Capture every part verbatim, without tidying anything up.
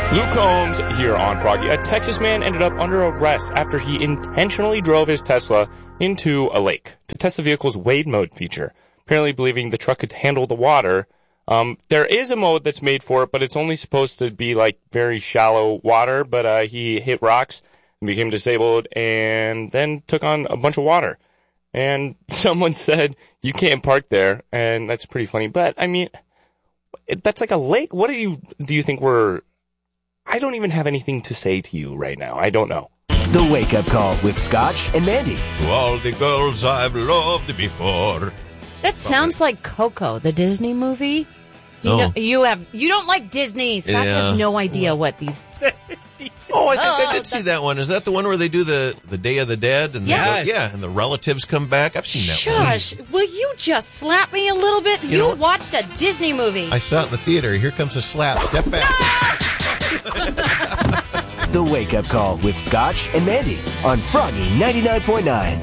Luke Combs here on Froggy. A Texas man ended up under arrest after he intentionally drove his Tesla into a lake to test the vehicle's wade mode feature, apparently believing the truck could handle the water. Um, there is a mode that's made for it, but it's only supposed to be like very shallow water, but uh, he hit rocks and became disabled and then took on a bunch of water. And someone said, you can't park there, and that's pretty funny. But, I mean, that's like a lake. What do you, do you think we're... I don't even have anything to say to you right now. I don't know. The Wake Up Call with Scotch and Mandy. To all the girls I've loved before. That sounds like Coco, the Disney movie. You, Oh. know, you have you don't like Disney. Scotch Yeah. has no idea what these. Oh, I think Oh, I did see that one. Is that the one where they do the, the Day of the Dead? And Yes. The, yeah, and the relatives come back? I've seen that one. Shush! Will you just slap me a little bit? You, You know what? watched a Disney movie. I saw it in the theater. Here comes a slap. Step back. The Wake Up Call with Scotch and Mandy on Froggy ninety-nine point nine.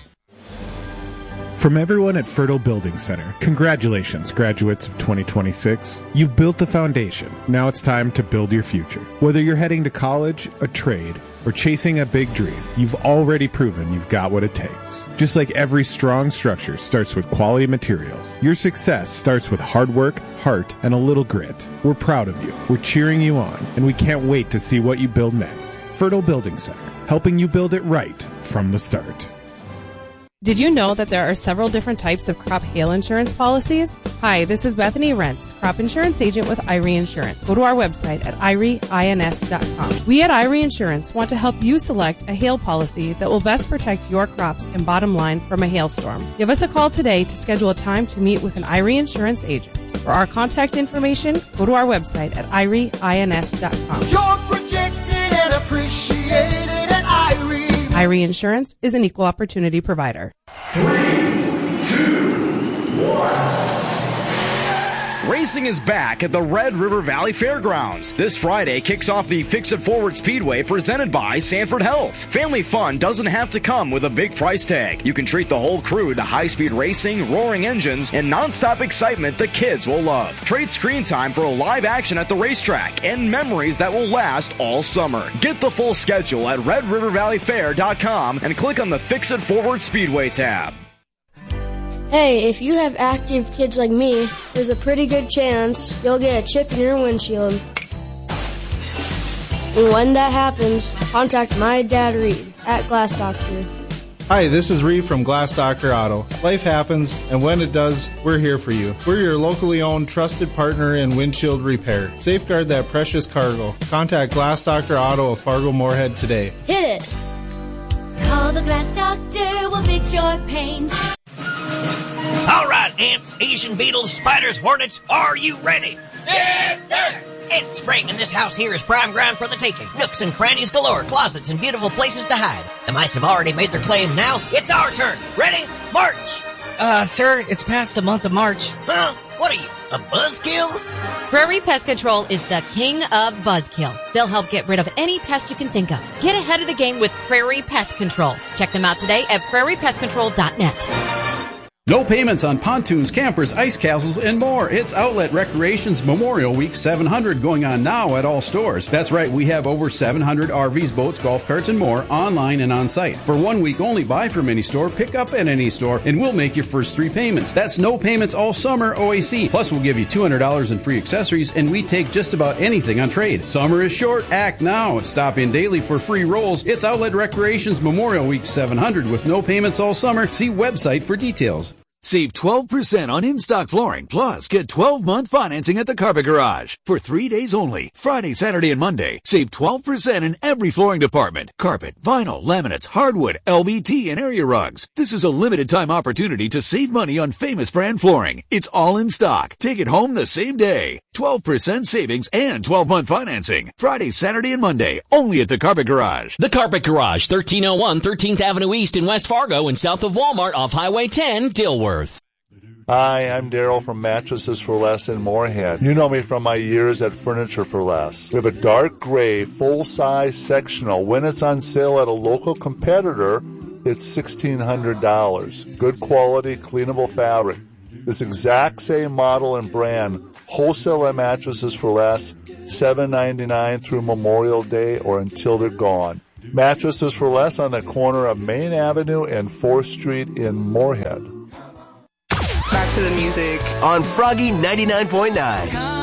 From everyone at Fertile Building Center, congratulations, graduates of twenty twenty-six. You've built the foundation. Now it's time to build your future. Whether you're heading to college, a trade, or chasing a big dream, you've already proven you've got what it takes. Just like every strong structure starts with quality materials, your success starts with hard work, heart, and a little grit. We're proud of you. We're cheering you on, and we can't wait to see what you build next. Fertile Building Center, helping you build it right from the start. Did you know that there are several different types of crop hail insurance policies? Hi, this is Bethany Rentz, crop insurance agent with I R E Insurance. Go to our website at I R E ins dot com. We at I R E Insurance want to help you select a hail policy that will best protect your crops and bottom line from a hailstorm. Give us a call today to schedule a time to meet with an I R E Insurance agent. For our contact information, go to our website at I R E ins dot com. You're protected and appreciated at I R E. I R E Insurance is an equal opportunity provider. Three, two, one. Racing is back at the Red River Valley Fairgrounds. This Friday kicks off the Fix It Forward Speedway presented by Sanford Health. Family fun doesn't have to come with a big price tag. You can treat the whole crew to high-speed racing, roaring engines, and non-stop excitement the kids will love. Trade screen time for live action at the racetrack and memories that will last all summer. Get the full schedule at red river valley fair dot com and click on the Fix It Forward Speedway tab. Hey, if you have active kids like me, there's a pretty good chance you'll get a chip in your windshield. And when that happens, contact my dad Reed at Glass Doctor. Hi, this is Reed from Glass Doctor Auto. Life happens, and when it does, we're here for you. We're your locally owned, trusted partner in windshield repair. Safeguard that precious cargo. Contact Glass Doctor Auto of Fargo Moorhead today. Hit it! Call the Glass Doctor, we'll fix your paint. All right, ants, Asian beetles, spiders, hornets, are you ready? Yes, sir! It's spring, and this house here is prime ground for the taking. Nooks and crannies galore, closets and beautiful places to hide. The mice have already made their claim. Now it's our turn. Ready? March! Uh, sir, it's past the month of March. Huh? What are you, a buzzkill? Prairie Pest Control is the king of buzzkill. They'll help get rid of any pest you can think of. Get ahead of the game with Prairie Pest Control. Check them out today at prairie pest control dot net. No payments on pontoons, campers, ice castles, and more. It's Outlet Recreation's Memorial Week seven hundred going on now at all stores. That's right, we have over seven hundred R Vs, boats, golf carts, and more online and on site. For one week only, buy from any store, pick up at any store, and we'll make your first three payments. That's no payments all summer O A C. Plus, we'll give you two hundred dollars in free accessories, and we take just about anything on trade. Summer is short. Act now. Stop in daily for free rolls. It's Outlet Recreation's Memorial Week seven hundred with no payments all summer. See website for details. Save twelve percent on in-stock flooring, plus get twelve-month financing at the Carpet Garage. For three days only, Friday, Saturday, and Monday, save twelve percent in every flooring department. Carpet, vinyl, laminates, hardwood, L V T, and area rugs. This is a limited-time opportunity to save money on famous brand flooring. It's all in stock. Take it home the same day. twelve percent savings and twelve-month financing. Friday, Saturday, and Monday, only at the Carpet Garage. The Carpet Garage, thirteen oh one thirteenth Avenue East in West Fargo and south of Walmart off Highway ten, Dilworth. Hi, I'm Daryl from Mattresses for Less in Moorhead. You know me from my years at Furniture for Less. We have a dark gray, full-size sectional. When it's on sale at a local competitor, it's sixteen hundred dollars. Good quality, cleanable fabric. This exact same model and brand Wholesale at Mattresses for Less, seven ninety-nine through Memorial Day or until they're gone. Mattresses for Less on the corner of Main Avenue and fourth Street in Moorhead. Back to the music on Froggy ninety-nine point nine.